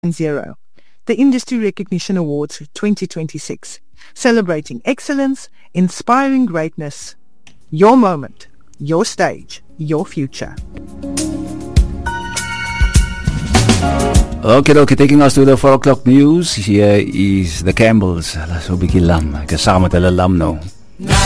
Zero, the Industry Recognition Awards 2026, celebrating excellence, inspiring greatness. Your moment, your stage, your future. Okay, taking us to the 4 o'clock news. Here is the Campbells. Hulle is so 'n bietjie lam. Ek is saam met hulle lam nou.